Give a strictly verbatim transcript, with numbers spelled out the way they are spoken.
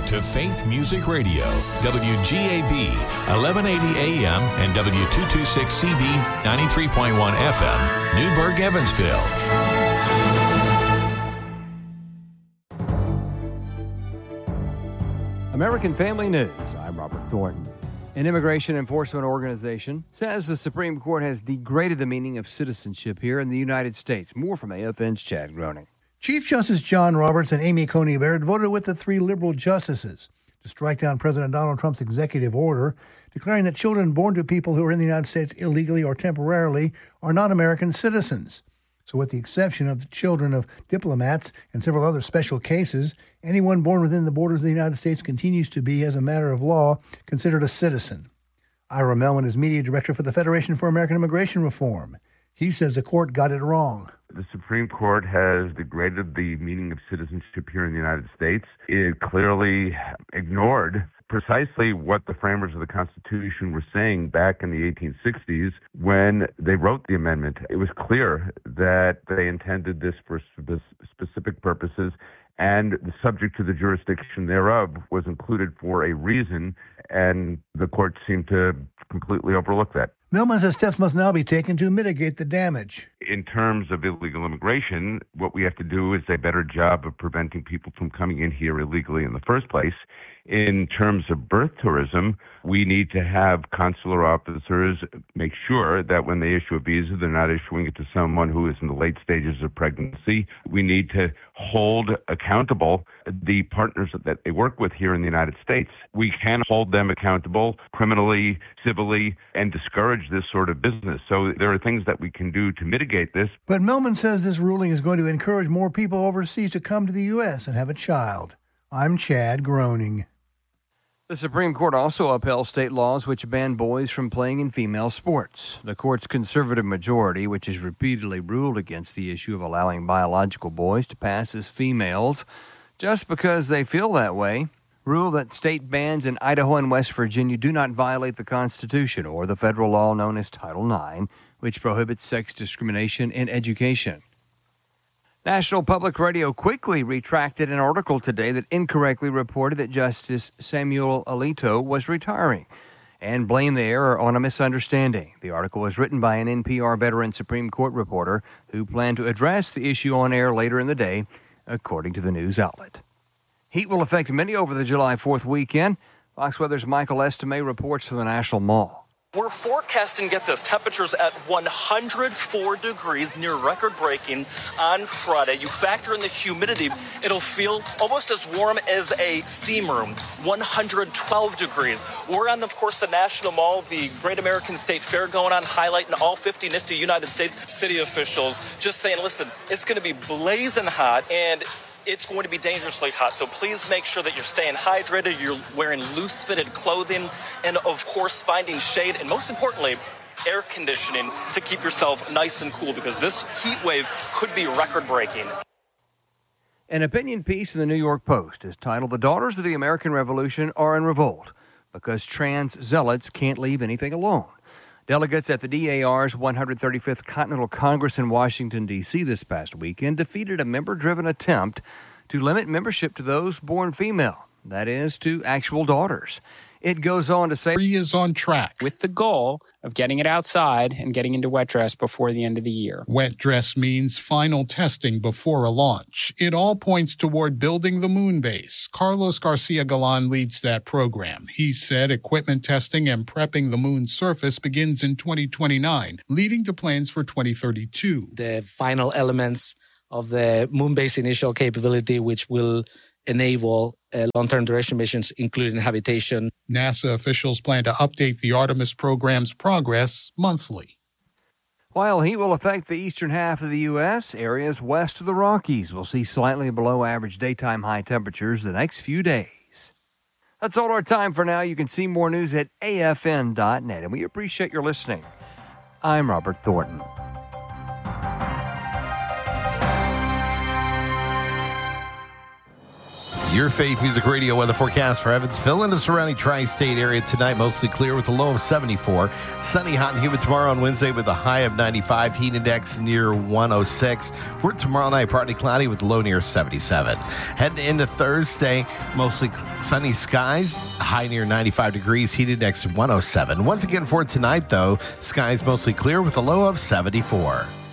to Faith Music Radio, W G A B, eleven eighty A M and W two twenty-six C B, ninety-three point one F M, Newburgh, Evansville. American Family News. I'm Robert Thornton. An immigration enforcement organization says the Supreme Court has degraded the meaning of citizenship here in the United States. More from A F N's Chad Groening. Chief Justice John Roberts and Amy Coney Barrett voted with the three liberal justices to strike down President Donald Trump's executive order declaring that children born to people who are in the United States illegally or temporarily are not American citizens. So with the exception of the children of diplomats and several other special cases, anyone born within the borders of the United States continues to be, as a matter of law, considered a citizen. Ira Melman is media director for the Federation for American Immigration Reform. He says the court got it wrong. The Supreme Court has degraded the meaning of citizenship here in the United States. It clearly ignored precisely what the framers of the Constitution were saying back in the eighteen sixties when they wrote the amendment. It was clear that they intended this for spe- specific purposes, and the subject to the jurisdiction thereof was included for a reason, and the court seemed to completely overlook that. Millman says steps must now be taken to mitigate the damage. In terms of illegal immigration, what we have to do is a better job of preventing people from coming in here illegally in the first place. In terms of birth tourism, we need to have consular officers make sure that when they issue a visa, they're not issuing it to someone who is in the late stages of pregnancy. We need to hold accountable the partners that they work with here in the United States. We can hold them accountable criminally, civilly, and discourage this sort of business. So there are things that we can do to mitigate this. But Millman says this ruling is going to encourage more people overseas to come to the U S and have a child. I'm Chad Groening. The Supreme Court also upheld state laws which ban boys from playing in female sports. The court's conservative majority, which has repeatedly ruled against the issue of allowing biological boys to pass as females just because they feel that way, ruled that state bans in Idaho and West Virginia do not violate the Constitution or the federal law known as Title nine, which prohibits sex discrimination in education. National Public Radio quickly retracted an article today that incorrectly reported that Justice Samuel Alito was retiring and blamed the error on a misunderstanding. The article was written by an N P R veteran Supreme Court reporter who planned to address the issue on air later in the day, according to the news outlet. Heat will affect many over the July fourth weekend. Fox Weather's Michael Estime reports from the National Mall. We're forecasting, get this, temperatures at one hundred four degrees, near record-breaking on Friday. You factor in the humidity, it'll feel almost as warm as a steam room, one hundred twelve degrees. We're on, of course, the National Mall, the Great American State Fair going on, highlighting all fifty nifty United States city officials, just saying, listen, it's going to be blazing hot, and it's going to be dangerously hot, so please make sure that you're staying hydrated, you're wearing loose-fitted clothing, and, of course, finding shade, and most importantly, air conditioning to keep yourself nice and cool, because this heat wave could be record-breaking. An opinion piece in the New York Post is titled, "The Daughters of the American Revolution Are in Revolt Because Trans Zealots Can't Leave Anything Alone." Delegates at the D A R's one hundred thirty-fifth Continental Congress in Washington, D C this past weekend defeated a member-driven attempt to limit membership to those born female, that is, to actual daughters. It goes on to say, He is on track with the goal of getting it outside and getting into wet dress before the end of the year. Wet dress means final testing before a launch. It all points toward building the moon base. Carlos Garcia Galan leads that program. He said equipment testing and prepping the moon's surface begins in twenty twenty-nine, leading to plans for twenty thirty-two. The final elements of the moon base initial capability, which will enable uh, long-term duration missions, including habitation. NASA officials plan to update the Artemis program's progress monthly. While heat will affect the eastern half of the U S, areas west of the Rockies will see slightly below average daytime high temperatures the next few days. That's all our time for now. You can see more news at A F N dot net, and we appreciate your listening. I'm Robert Thornton. Your Faith Music Radio weather forecast for Evansville and the surrounding tri-state area tonight. Mostly clear with a low of seventy-four. Sunny, hot, and humid tomorrow on Wednesday with a high of ninety-five. Heat index near one oh six. For tomorrow night, partly cloudy with a low near seventy-seven. Heading into Thursday, mostly sunny skies. High near ninety-five degrees. Heat index one oh seven. Once again for tonight, though, skies mostly clear with a low of seventy-four.